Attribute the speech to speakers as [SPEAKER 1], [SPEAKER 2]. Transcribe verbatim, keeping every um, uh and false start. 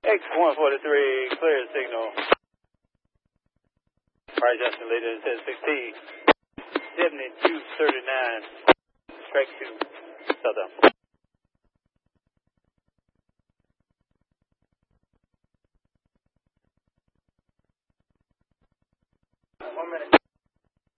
[SPEAKER 1] X one forty-three, clear signal. Price estimated at sixteen. seventy-two thirty-nine. Strike two. Southern. One minute.